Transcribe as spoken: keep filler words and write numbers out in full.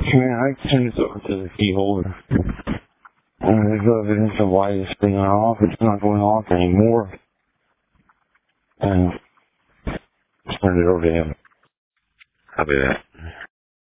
Man, I turned this over to the keyboard. And there's evidence of why this thing went off. It's not going off anymore. And I turned it over to him. Copy that.